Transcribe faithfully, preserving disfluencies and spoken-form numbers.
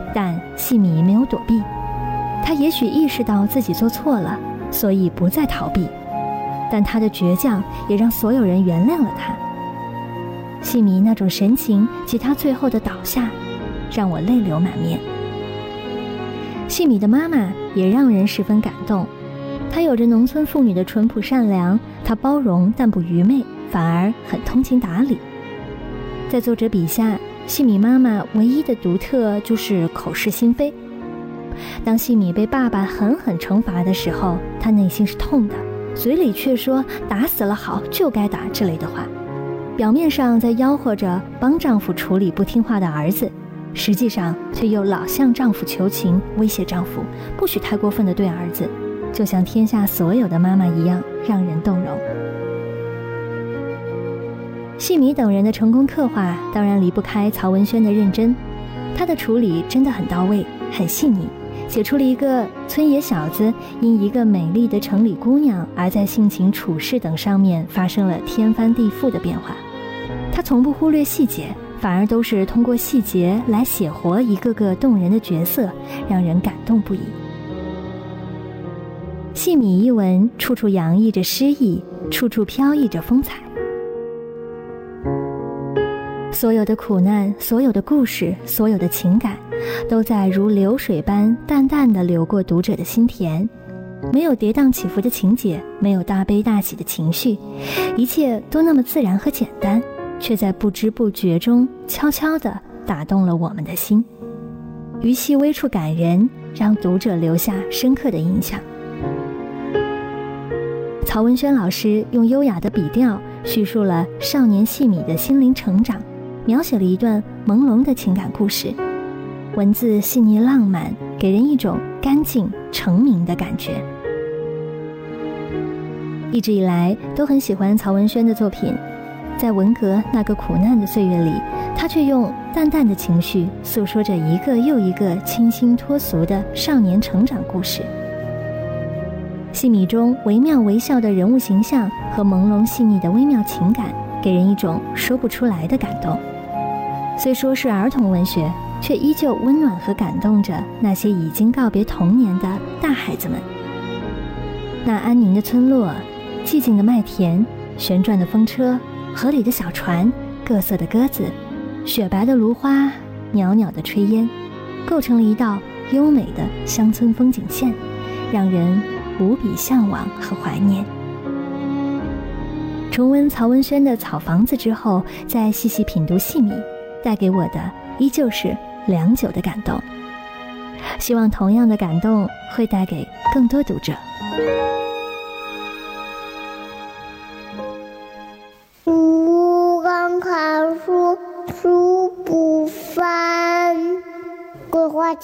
但细米没有躲避，他也许意识到自己做错了，所以不再逃避，但他的倔强也让所有人原谅了他。细米那种神情及他最后的倒下，让我泪流满面。细米的妈妈也让人十分感动，她有着农村妇女的淳朴善良，她包容但不愚昧，反而很通情达理。在作者笔下，细米妈妈唯一的独特就是口是心非。当细米被爸爸狠狠惩罚的时候，她内心是痛的，嘴里却说打死了好，就该打之类的话，表面上在吆喝着帮丈夫处理不听话的儿子，实际上却又老向丈夫求情，威胁丈夫不许太过分地对儿子，就像天下所有的妈妈一样，让人动容。细米等人的成功刻画当然离不开曹文轩的认真，他的处理真的很到位，很细腻，写出了一个村野小子因一个美丽的城里姑娘而在性情处事等上面发生了天翻地覆的变化。他从不忽略细节，反而都是通过细节来写活一个个动人的角色，让人感动不已。细米一文处处洋溢着诗意，处处飘逸着风采。所有的苦难，所有的故事，所有的情感，都在如流水般淡淡地流过读者的心田。没有跌宕起伏的情节，没有大悲大喜的情绪，一切都那么自然和简单，却在不知不觉中悄悄地打动了我们的心，于细微处感人，让读者留下深刻的印象。曹文轩老师用优雅的笔调叙述了少年细米的心灵成长，描写了一段朦胧的情感故事，文字细腻浪漫，给人一种干净澄明的感觉。一直以来都很喜欢曹文轩的作品，在文革那个苦难的岁月里，他却用淡淡的情绪诉说着一个又一个清新脱俗的少年成长故事。细米中惟妙惟肖的人物形象和朦胧细腻的微妙情感，给人一种说不出来的感动。虽说是儿童文学，却依旧温暖和感动着那些已经告别童年的大孩子们。那安宁的村落，寂静的麦田，旋转的风车，河里的小船，各色的鸽子，雪白的芦花，袅袅的炊烟，构成了一道优美的乡村风景线，让人无比向往和怀念。重温曹文轩的《草房子》之后，再细细品读细米，带给我的依旧是良久的感动。希望同样的感动会带给更多读者。 读刚看书，书不翻，桂花